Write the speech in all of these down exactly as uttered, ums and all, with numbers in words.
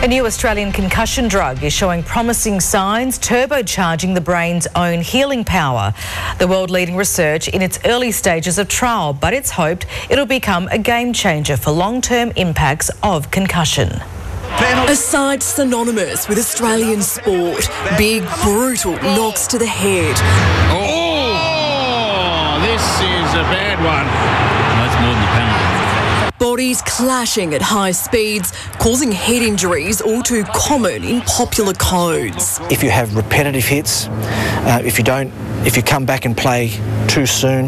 A new Australian concussion drug is showing promising signs, turbocharging the brain's own healing power. The world-leading research in its early stages of trial, but it's hoped it'll become a game changer for long-term impacts of concussion. A sight synonymous with Australian sport. Big, brutal knocks to the head. Oh, this is a bad one. That's more than a penalty. Bodies clashing at high speeds, causing head injuries, all too common in popular codes. If you have repetitive hits, uh, if you don't, if you come back and play too soon,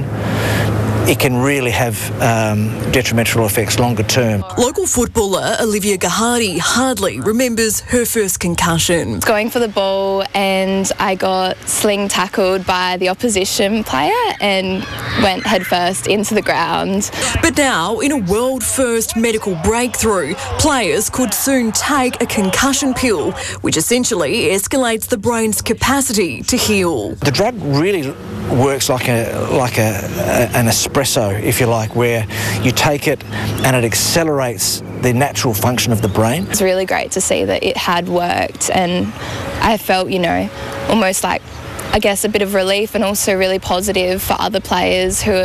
it can really have um, detrimental effects longer term. Local footballer Olivia Gahadi hardly remembers her first concussion. Going for the ball and I got sling tackled by the opposition player and went headfirst into the ground. But now, in a world-first medical breakthrough, players could soon take a concussion pill, which essentially escalates the brain's capacity to heal. The drug really works like a like a, a an espresso, if you like, where you take it and it accelerates the natural function of the brain. It's really great to see that it had worked, and I felt, you know, almost like, I guess, a bit of relief, and also really positive for other players who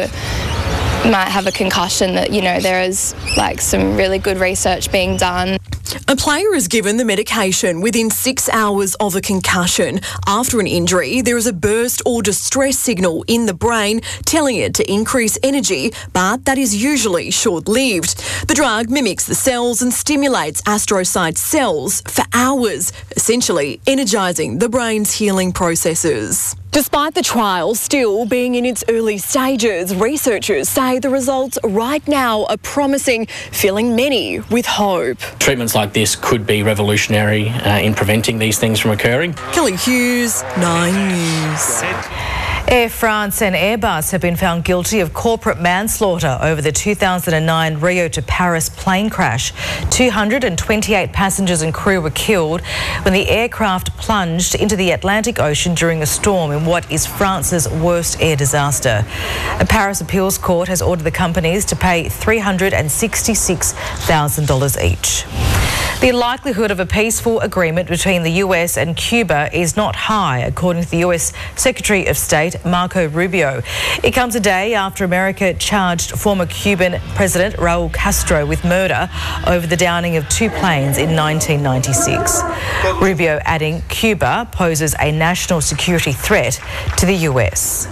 might have a concussion, that, you know, there is like some really good research being done. A player is given the medication within six hours of a concussion. After an injury, there is a burst or distress signal in the brain telling it to increase energy, but that is usually short-lived. The drug mimics the cells and stimulates astrocyte cells for hours, essentially energising the brain's healing processes. Despite the trial still being in its early stages, researchers say the results right now are promising, filling many with hope. Treatments like this could be revolutionary uh, in preventing these things from occurring. Kelly Hughes, Nine News. Air France and Airbus have been found guilty of corporate manslaughter over the two thousand nine Rio to Paris plane crash. two hundred twenty-eight passengers and crew were killed when the aircraft plunged into the Atlantic Ocean during a storm in what is France's worst air disaster. A Paris appeals court has ordered the companies to pay three hundred sixty-six thousand dollars each. The likelihood of a peaceful agreement between the U S and Cuba is not high, according to the U S Secretary of State Marco Rubio. It comes a day after America charged former Cuban President Raul Castro with murder over the downing of two planes in nineteen ninety-six. Rubio adding Cuba poses a national security threat to the U S.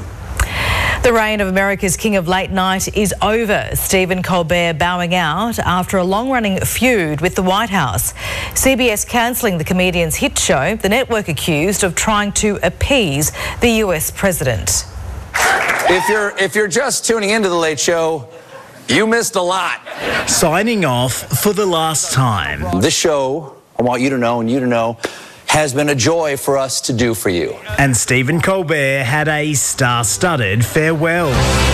The reign of America's King of Late Night is over. Stephen Colbert bowing out after a long-running feud with the White House. C B S cancelling the comedian's hit show, the network accused of trying to appease the U S president. If you're, if you're just tuning into The Late Show, you missed a lot. Signing off for the last time. This show, I want you to know and you to know, has been a joy for us to do for you. And Stephen Colbert had a star-studded farewell.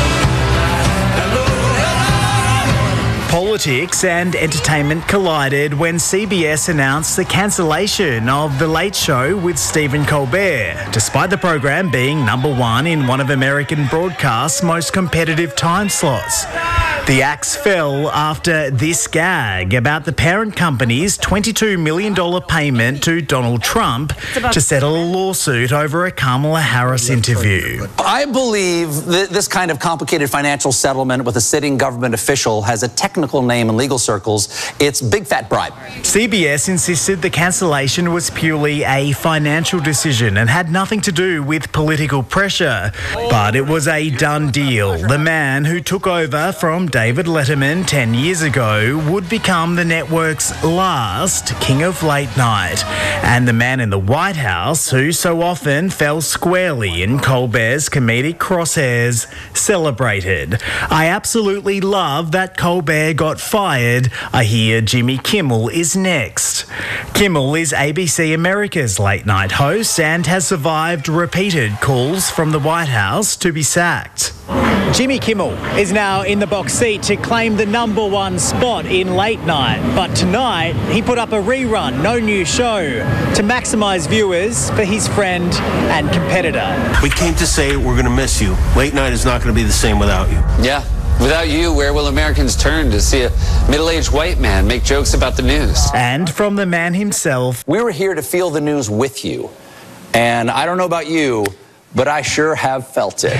Politics and entertainment collided when C B S announced the cancellation of The Late Show with Stephen Colbert, despite the program being number one in one of American broadcast's most competitive time slots. The axe fell after this gag about the parent company's twenty-two million dollars payment to Donald Trump to settle a lawsuit over a Kamala Harris interview. I believe that this kind of complicated financial settlement with a sitting government official has a technical name in legal circles. It's big fat bribe. C B S insisted the cancellation was purely a financial decision and had nothing to do with political pressure. But it was a done deal. The man who took over from David Letterman ten years ago would become the network's last King of Late Night. And the man in the White House, who so often fell squarely in Colbert's comedic crosshairs, celebrated. I absolutely love that Colbert got fired. I hear Jimmy Kimmel is next. Kimmel is A B C America's late night host and has survived repeated calls from the White House to be sacked. Jimmy Kimmel is now in the box seat to claim the number one spot in late night. But tonight, he put up a rerun, no new show, to maximise viewers for his friend and competitor. We came to say we're going to miss you. Late night is not going to be the same without you. Yeah, Without you, where will Americans turn to see a middle-aged white man make jokes about the news? And from the man himself. We were here to feel the news with you. And I don't know about you, but I sure have felt it.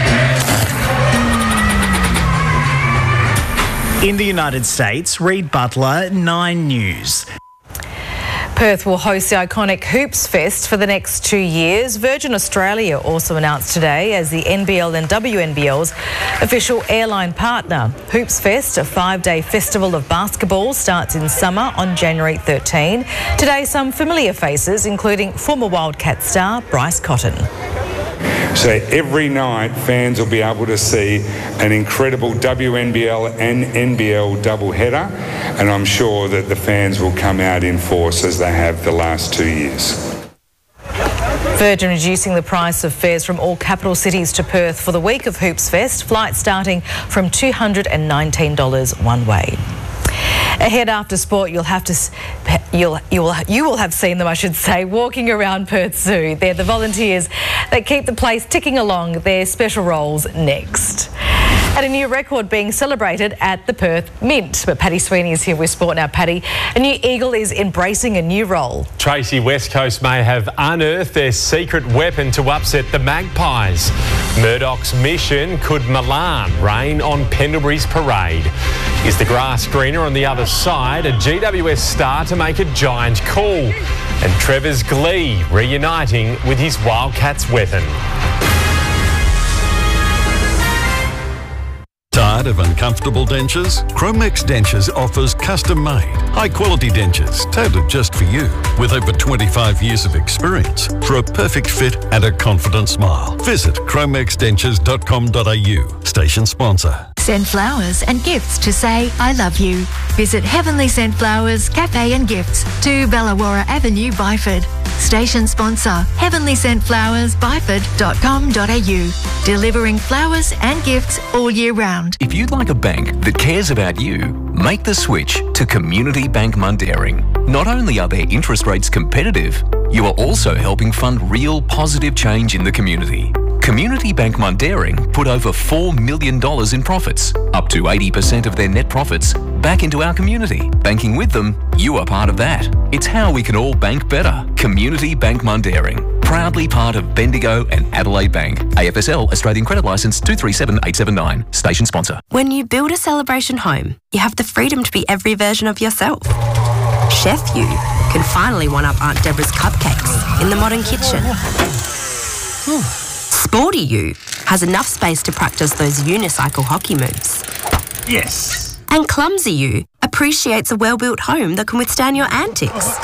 In the United States, Reed Butler, Nine News. Perth will host the iconic Hoops Fest for the next two years. Virgin Australia also announced today as the N B L and W N B L's official airline partner. Hoops Fest, a five-day festival of basketball, starts in summer on January thirteenth. Today, some familiar faces, including former Wildcat star Bryce Cotton. So every night fans will be able to see an incredible W N B L and N B L doubleheader, and I'm sure that the fans will come out in force as they have the last two years. Virgin reducing the price of fares from all capital cities to Perth for the week of Hoops Fest, flights starting from two hundred nineteen dollars one way. Ahead after sport, you'll have to, you'll, you will, you will have seen them, I should say, walking around Perth Zoo. They're the volunteers that keep the place ticking along. Their special roles next. And a new record being celebrated at the Perth Mint. But Paddy Sweeney is here with sport now. Paddy, a new Eagle is embracing a new role. Tracy, West Coast may have unearthed their secret weapon to upset the Magpies. Murdoch's mission, could Milan rain on Pendlebury's parade? Is the grass greener on the other side? A G W S star to make a giant call. And Trevor's glee reuniting with his Wildcats weapon. Tired of uncomfortable dentures? Chromex Dentures offers custom-made, high-quality dentures tailored just for you, with over twenty-five years of experience for a perfect fit and a confident smile. Visit chromex dentures dot com dot a u. Station sponsor. Send flowers and gifts to say I love you. Visit Heavenly Scent Flowers, Cafe and Gifts, two Bellawara Avenue, Byford. Station sponsor, Heavenly Scent Flowers, byford dot com dot a u. Delivering flowers and gifts all year round. If you'd like a bank that cares about you, make the switch to Community Bank Mundaring. Not only are their interest rates competitive, you are also helping fund real positive change in the community. Community Bank Mundaring put over four million dollars in profits, up to eighty percent of their net profits, back into our community. Banking with them, you are part of that. It's how we can all bank better. Community Bank Mundaring, proudly part of Bendigo and Adelaide Bank. A F S L Australian Credit Licence two three seven eight seven nine. Station sponsor. When you build a celebration home, you have the freedom to be every version of yourself. Chef You can finally one-up Aunt Deborah's cupcakes in the modern kitchen. Sporty You has enough space to practice those unicycle hockey moves. Yes. And Clumsy You appreciates a well-built home that can withstand your antics.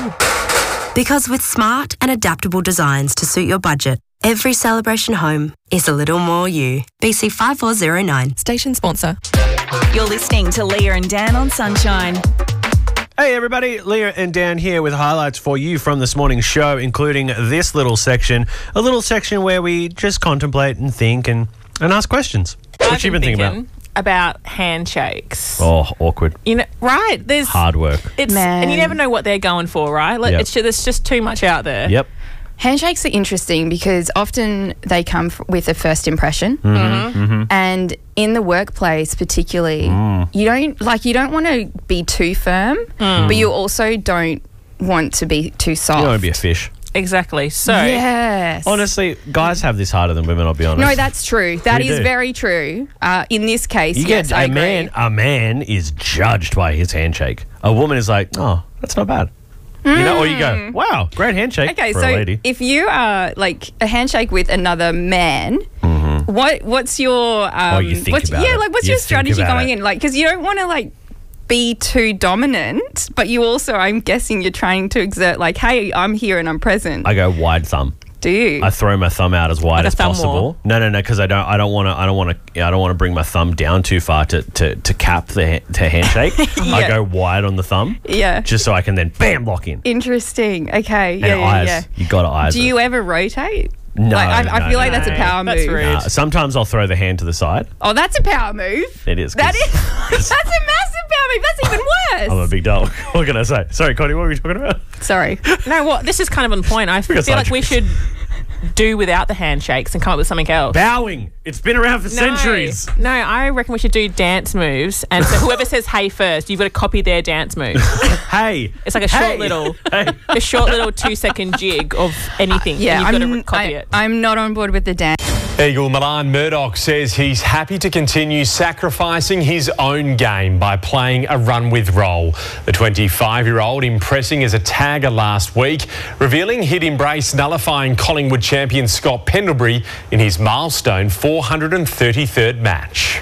Because with smart and adaptable designs to suit your budget, every celebration home is a little more you. B C five four zero nine. Station sponsor. You're listening to Leah and Dan on Sunshine. Hey everybody, Leah and Dan here with highlights for you from this morning's show, including this little section, a little section where we just contemplate and think and, and ask questions. What I've you been been thinking about? About handshakes. Oh, awkward. You know, right? There's hard work. It's Man. and you never know what they're going for, right? Like, Yep. it's just, there's just too much out there. Yep. Handshakes are interesting because often they come f- with a first impression. Mhm. Mhm. And in the workplace particularly, Mm. you don't like you don't want to be too firm, Mm. but you also don't want to be too soft. You don't want to be a fish. Exactly. So yes. Honestly, guys have this harder than women, I'll be honest. No, that's true. That We is do. very true. Uh, in this case, You yes, get I a agree. man. A man is judged by his handshake. A woman is like, oh, that's not bad. You know, or you go, wow, great handshake Okay, for so a lady. if you are like a handshake with another man, what what's your um, Oh, you think what's, about yeah, it. like what's You your think strategy about going it. in? Like, because you don't want to like be too dominant, but you also, I'm guessing, you're trying to exert like, hey, I'm here and I'm present. I go wide thumb. Do you? I throw my thumb out as wide Like a as thumb possible. wall? No, no, no, because I don't. I don't want to. I don't want to. I don't want to bring my thumb down too far to to, to cap the ha- to handshake. I Yeah. go wide on the thumb. Yeah. Just so I can then bam lock in. Interesting. Okay. And Yeah, yeah, eyes. yeah. You got to eyes. Do it. you ever rotate? No, Like, I, I no, feel like no. that's a power That's move. rude. Nah, sometimes I'll throw the hand to the side. Oh, that's a power move. It is. 'cause That is. That's a massive power move. That's even worse. I'm a big dog. What can I say? Sorry, Connie. What were we talking about? Sorry. No, what? This is kind of on point. I We feel got like we should do without the handshakes and come up with something else. Bowing. It's been around for No. centuries. No, I reckon we should do dance moves. And so whoever says hey first, you've got to copy their dance move. Hey. It's like a short Hey. little Hey. a short little two second jig of anything. Yeah, and you've I'm, got to copy I, it. I'm not on board with the dance. Eagle Milan Murdoch says he's happy to continue sacrificing his own game by playing a run-with role. The twenty-five-year-old impressing as a tagger last week, revealing he'd embrace nullifying Collingwood champion Scott Pendlebury in his milestone four hundred thirty-third match.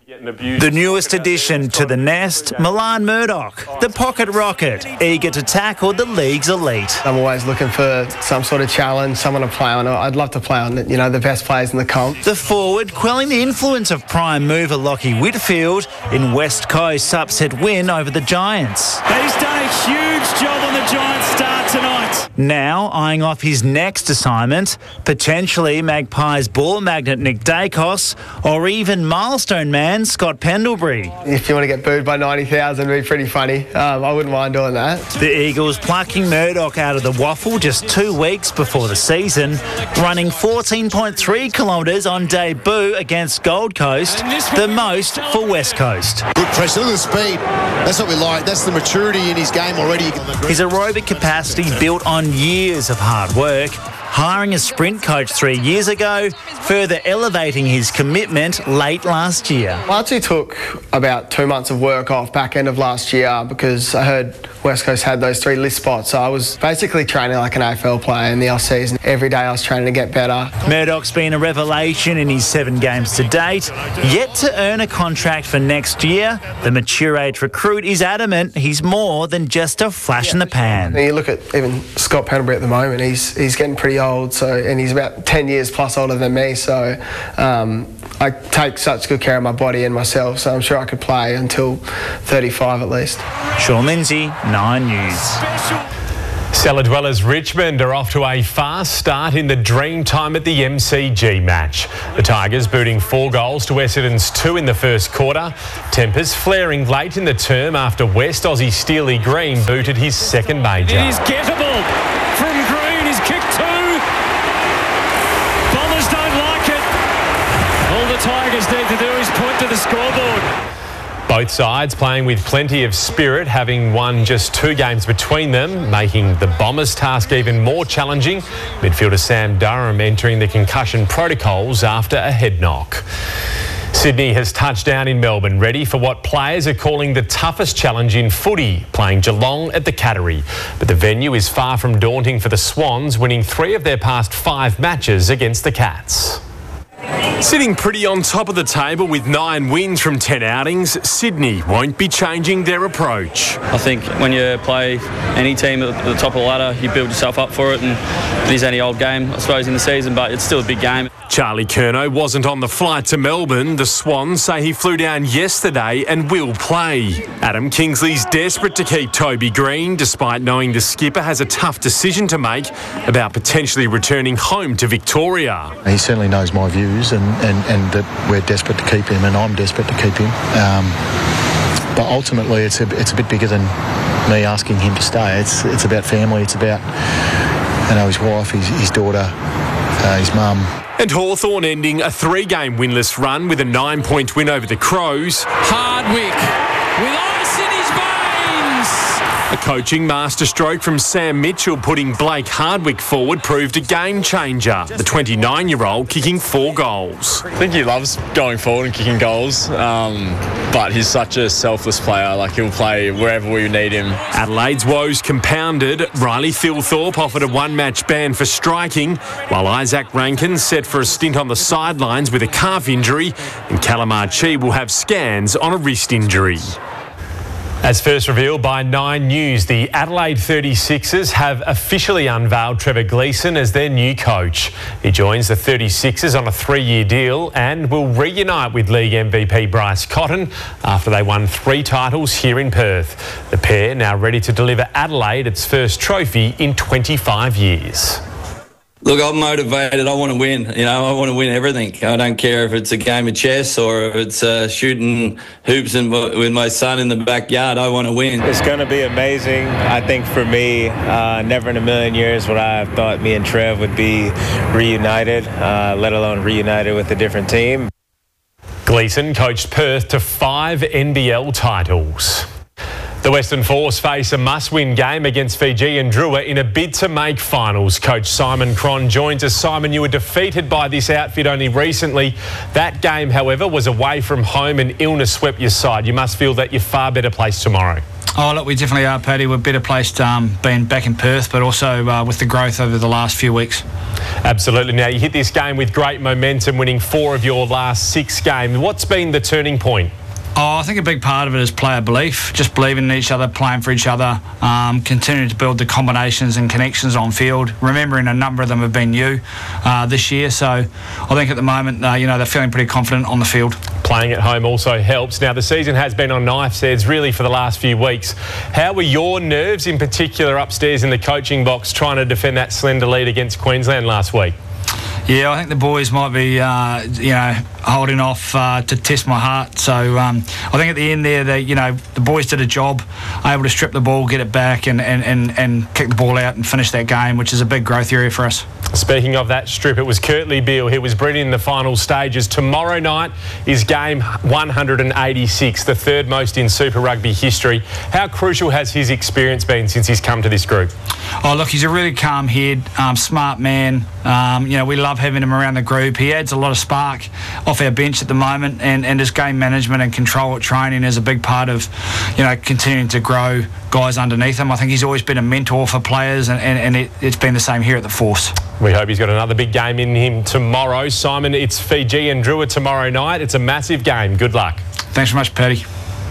The newest addition to the nest, Milan Murdoch, the pocket rocket, eager to tackle the league's elite. I'm always looking for some sort of challenge, someone to play on. I'd love to play on, you know, the best players in the comp. The forward quelling the influence of prime mover Lachie Whitfield in West Coast's upset win over the Giants. He's done a huge job on the Giants' start tonight. Now eyeing off his next assignment, potentially Magpies ball magnet Nick Dacos or even milestone man Scott Pendlebury. If you want to get booed by ninety thousand, it'd be pretty funny. Um, I wouldn't mind doing that. The Eagles plucking Murdoch out of the waffle just two weeks before the season, running fourteen point three kilometres on debut against Gold Coast, the most for West Coast. Good pressure, look at the speed. That's what we like. That's the maturity in his game already. His aerobic capacity built on years of hard work, hiring a sprint coach three years ago, further elevating his commitment late last year. I actually took about two months of work off back end of last year because I heard West Coast had those three list spots. So I was basically training like an A F L player in the off-season. Every day I was training to get better. Murdoch's been a revelation in his seven games to date, yet to earn a contract for next year. The mature age recruit is adamant he's more than just a flash in the pan. And you look at even Scott Pendlebury at the moment, he's he's getting pretty old, so and he's about ten years plus older than me, so um, I take such good care of my body and myself, so I'm sure I could play until thirty-five at least. Sean Lindsay, Nine News. Cellar dwellers Richmond are off to a fast start in the dream time at the M C G match. The Tigers booting four goals to Essendon's two in the first quarter. Tempers flaring late in the term after West Aussie Steely Green booted his second major. It is gettable from Green. He's kicked two. Bombers don't like it. All the Tigers need to do is point to the scoreboard. Both sides playing with plenty of spirit, having won just two games between them, making the Bombers' task even more challenging. Midfielder Sam Durham entering the concussion protocols after a head knock. Sydney has touched down in Melbourne, ready for what players are calling the toughest challenge in footy, playing Geelong at the Cattery. But the venue is far from daunting for the Swans, winning three of their past five matches against the Cats. Sitting pretty on top of the table with nine wins from ten outings, Sydney won't be changing their approach. I think when you play any team at the top of the ladder, you build yourself up for it, and it is any old game, I suppose, in the season, but it's still a big game. Charlie Curnow wasn't on the flight to Melbourne. The Swans say he flew down yesterday and will play. Adam Kingsley's desperate to keep Toby Green, despite knowing the skipper has a tough decision to make about potentially returning home to Victoria. He certainly knows my views and, and, and that we're desperate to keep him, and I'm desperate to keep him. Um, but ultimately it's a, it's a bit bigger than me asking him to stay. It's, it's about family. It's about, you know, his wife, his, his daughter, uh, his mum. And Hawthorn ending a three-game winless run with a nine-point win over the Crows. Hardwick with ice in his veins. A coaching masterstroke from Sam Mitchell putting Blake Hardwick forward proved a game changer. The twenty-nine-year-old kicking four goals. I think he loves going forward and kicking goals, um, but he's such a selfless player. Like, he'll play wherever we need him. Adelaide's woes compounded. Riley Thilthorpe offered a one-match ban for striking, while Isaac Rankin set for a stint on the sidelines with a calf injury, and Calamar Chi will have scans on a wrist injury. As first revealed by Nine News, the Adelaide thirty-sixers have officially unveiled Trevor Gleeson as their new coach. He joins the thirty-sixers on a three-year deal and will reunite with league M V P Bryce Cotton after they won three titles here in Perth. The pair now ready to deliver Adelaide its first trophy in twenty-five years. Look, I'm motivated. I want to win. You know, I want to win everything. I don't care if it's a game of chess or if it's uh, shooting hoops in, with my son in the backyard. I want to win. It's going to be amazing. I think for me, uh, never in a million years would I have thought me and Trev would be reunited, uh, let alone reunited with a different team. Gleeson coached Perth to five N B L titles. The Western Force face a must-win game against Fiji and Drua in a bid to make finals. Coach Simon Cron joins us. Simon, you were defeated by this outfit only recently. That game, however, was away from home and illness swept your side. You must feel that you're far better placed tomorrow. Oh, look, we definitely are, Paddy. We're better placed um, being back in Perth, but also uh, with the growth over the last few weeks. Absolutely. Now, you hit this game with great momentum, winning four of your last six games. What's been the turning point? Oh, I think a big part of it is player belief, just believing in each other, playing for each other, um, continuing to build the combinations and connections on field, remembering a number of them have been new uh, this year. So I think at the moment, uh, you know, they're feeling pretty confident on the field. Playing at home also helps. Now, the season has been on knife's edge really for the last few weeks. How were your nerves in particular upstairs in the coaching box trying to defend that slender lead against Queensland last week? Yeah, I think the boys might be, uh, you know, holding off uh, to test my heart. So um, I think at the end there, they, you know, the boys did a job, able to strip the ball, get it back, and, and, and, and kick the ball out and finish that game, which is a big growth area for us. Speaking of that strip, it was Kurtley Beale who was brilliant in the final stages. Tomorrow night is game one hundred eighty-six, the third most in Super Rugby history. How crucial has his experience been since he's come to this group? Oh, look, he's a really calm head, um, smart man. Um, you know, we love having him around the group. He adds a lot of spark off our bench at the moment, and, and his game management and control at training is a big part of, you know, continuing to grow guys underneath him. I think he's always been a mentor for players, and, and, and it, it's been the same here at the Force. We hope he's got another big game in him tomorrow. Simon, it's Fiji and Drua tomorrow night. It's a massive game. Good luck. Thanks very much, Paddy.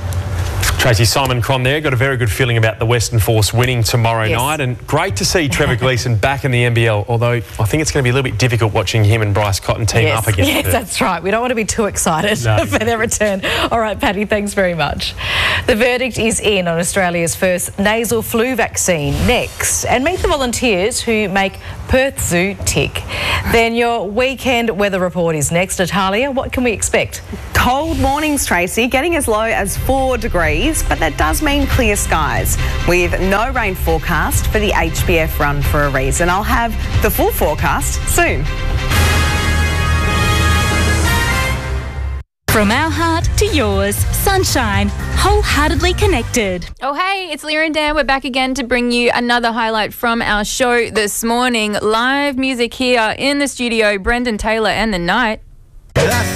Tracy, Simon Cron there. Got a very good feeling about the Western Force winning tomorrow Yes. night, and great to see Trevor Gleeson back in the N B L, although I think it's going to be a little bit difficult watching him and Bryce Cotton team yes. up against Yes, it. that's right. We don't want to be too excited No. for their return. All right, Paddy, thanks very much. The verdict is in on Australia's first nasal flu vaccine next. And meet the volunteers who make Perth Zoo tick. Then your weekend weather report is next. Natalia, what can we expect? Cold mornings, Tracy, getting as low as four degrees, but that does mean clear skies with no rain forecast for the H B F run for a reason. I'll have the full forecast soon. From our heart to yours, Sunshine, wholeheartedly connected. Oh, hey, it's Leah and Dan. We're back again to bring you another highlight from our show this morning. Live music here in the studio, Brendan Taylor and The Night.